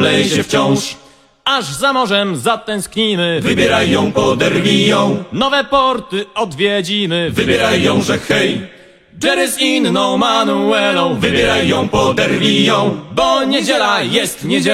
leje się wciąż. Aż za morzem zatęsknimy, Wybieraj ją, poderwij ją, nowe porty odwiedzimy. wybieraj ją, że hej. Jerry z inną Manuelą, Wybieraj ją, poderwij ją, bo niedziela jest niedziela.